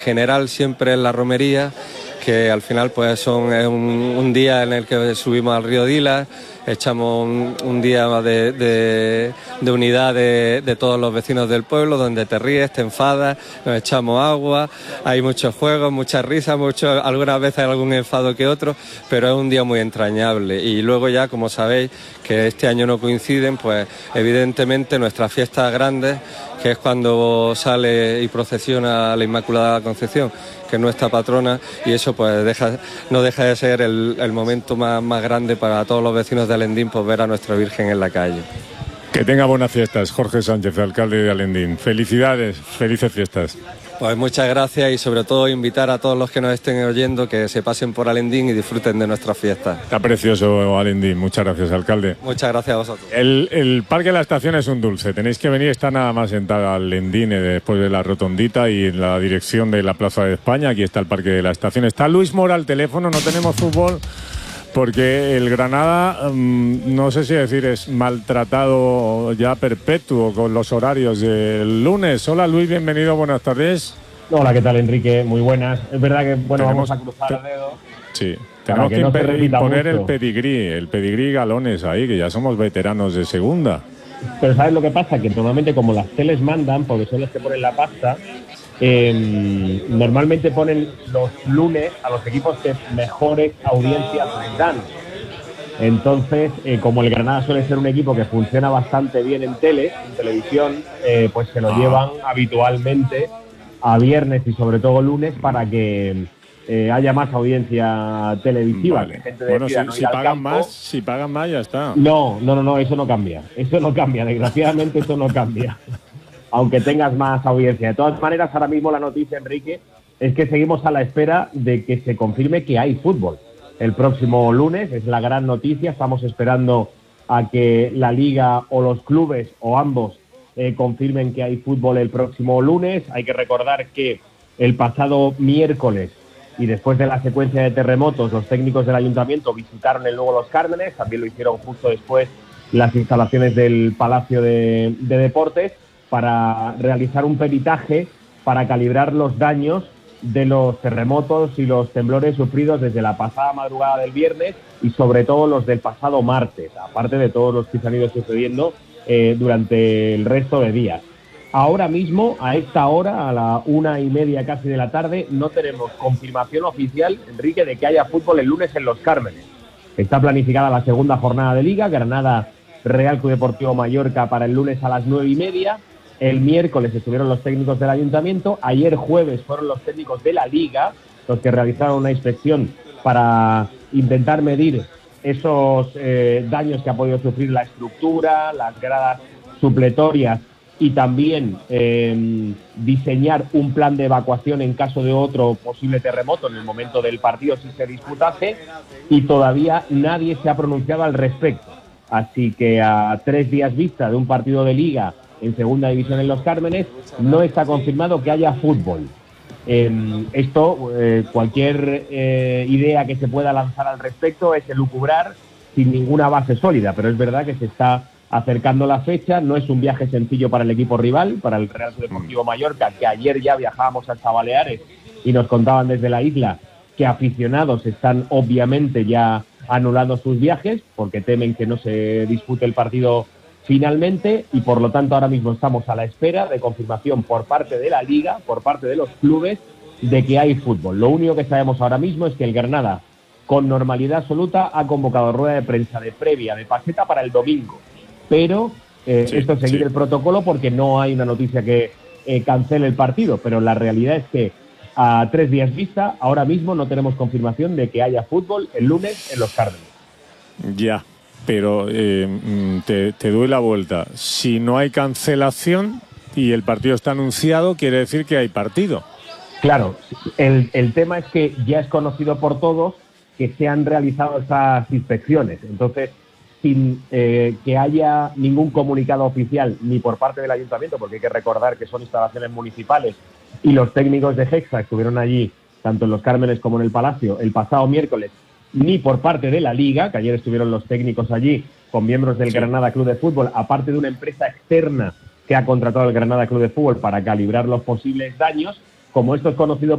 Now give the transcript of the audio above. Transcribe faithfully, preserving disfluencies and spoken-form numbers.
general siempre es la romería, que al final pues son, es un, un día en el que subimos al río Dila, echamos un, un día de, de, de unidad de, de todos los vecinos del pueblo, donde te ríes, te enfadas, nos echamos agua, hay muchos juegos, muchas risas, mucho, algunas veces hay algún enfado que otro, pero es un día muy entrañable. Y luego ya, como sabéis, que este año no coinciden, pues evidentemente nuestras fiestas grandes, que es cuando sale y procesiona la Inmaculada Concepción, que es nuestra patrona, y eso pues deja, no deja de ser el, el momento más, más grande para todos los vecinos de Alendín, pues ver a nuestra Virgen en la calle. Que tenga buenas fiestas, Jorge Sánchez, alcalde de Alendín. Felicidades, felices fiestas. Pues muchas gracias y sobre todo invitar a todos los que nos estén oyendo que se pasen por Alendín y disfruten de nuestras fiestas. Está precioso Alendín, muchas gracias, alcalde. Muchas gracias a vosotros. El, el Parque de la Estación es un dulce, tenéis que venir, está nada más sentada Alendín eh, después de la rotondita y en la dirección de la Plaza de España. Aquí está el Parque de la Estación, está Luis Mora al teléfono, no tenemos fútbol porque el Granada, mmm, no sé si decir, es maltratado ya perpetuo con los horarios del lunes. Hola Luis, bienvenido, buenas tardes. Hola, ¿qué tal Enrique? Muy buenas. Es verdad que, bueno, tenemos, vamos a cruzar el dedo. Sí, tenemos que, que no imponer el pedigrí, el pedigrí Galones ahí, que ya somos veteranos de segunda. Pero ¿sabes lo que pasa? Que normalmente como las teles mandan, porque son los que ponen la pasta, eh, normalmente ponen los lunes a los equipos que mejores audiencias les dan. Entonces, eh, como el Granada suele ser un equipo que funciona bastante bien en tele, en televisión, eh, pues se lo ah. llevan habitualmente a viernes y sobre todo lunes para que eh, haya más audiencia televisiva. Vale. Que gente bueno, si, no si pagan más, si pagan más ya está. No, no, no, no, eso no cambia. Eso no cambia, desgraciadamente eso no cambia. Aunque tengas más audiencia. De todas maneras, ahora mismo la noticia, Enrique, es que seguimos a la espera de que se confirme que hay fútbol. El próximo lunes es la gran noticia. Estamos esperando a que la Liga o los clubes o ambos eh, confirmen que hay fútbol el próximo lunes. Hay que recordar que el pasado miércoles y después de la secuencia de terremotos, los técnicos del ayuntamiento visitaron el nuevo Los Cármenes. También lo hicieron justo después las instalaciones del Palacio de, de Deportes, para realizar un peritaje para calibrar los daños de los terremotos y los temblores sufridos desde la pasada madrugada del viernes y sobre todo los del pasado martes, aparte de todos los que se han ido sucediendo eh, durante el resto de días. Ahora mismo, a esta hora, a la una y media casi de la tarde, no tenemos confirmación oficial, Enrique, de que haya fútbol el lunes en Los Cármenes. Está planificada la segunda jornada de Liga, Granada Real Club Deportivo Mallorca para el lunes a las nueve y media. El miércoles estuvieron los técnicos del ayuntamiento. Ayer jueves fueron los técnicos de la Liga los que realizaron una inspección para intentar medir esos eh, daños que ha podido sufrir la estructura, las gradas supletorias y también eh, diseñar un plan de evacuación en caso de otro posible terremoto en el momento del partido si se disputase, y todavía nadie se ha pronunciado al respecto. Así que a tres días vista de un partido de Liga en segunda división en Los Cármenes, no está confirmado que haya fútbol. Eh, esto, eh, cualquier eh, idea que se pueda lanzar al respecto es elucubrar sin ninguna base sólida, pero es verdad que se está acercando la fecha. No es un viaje sencillo para el equipo rival, para el Real Club Deportivo Mallorca, que ayer ya viajábamos hasta Baleares y nos contaban desde la isla que aficionados están obviamente ya anulando sus viajes porque temen que no se dispute el partido finalmente, y por lo tanto ahora mismo estamos a la espera de confirmación por parte de la Liga, por parte de los clubes, de que hay fútbol. Lo único que sabemos ahora mismo es que el Granada, con normalidad absoluta, ha convocado rueda de prensa de previa de Pacheta para el domingo, pero eh, sí, esto es seguir sí. el protocolo porque no hay una noticia que eh, cancele el partido, pero la realidad es que a tres días vista, ahora mismo no tenemos confirmación de que haya fútbol el lunes en Los Cármenes. Ya. Pero eh, te, te doy la vuelta. Si no hay cancelación y el partido está anunciado, quiere decir que hay partido. Claro, el, el tema es que ya es conocido por todos que se han realizado esas inspecciones. Entonces, sin eh, que haya ningún comunicado oficial ni por parte del ayuntamiento, porque hay que recordar que son instalaciones municipales y los técnicos de Hexa estuvieron allí, tanto en Los Cármenes como en el Palacio, el pasado miércoles, ni por parte de la Liga, que ayer estuvieron los técnicos allí con miembros del sí. Granada Club de Fútbol, aparte de una empresa externa que ha contratado el Granada Club de Fútbol para calibrar los posibles daños. Como esto es conocido